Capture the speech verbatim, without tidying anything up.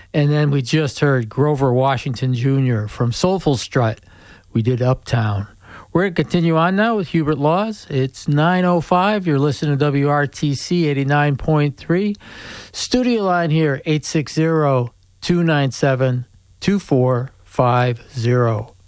And then we just heard Grover Washington Junior from Soulful Strut. We did Uptown. We're going to continue on now with Hubert Laws. It's nine oh five. You're listening to W R T C eighty-nine point three. Studio line here, eight six zero, two nine seven, two four five zero.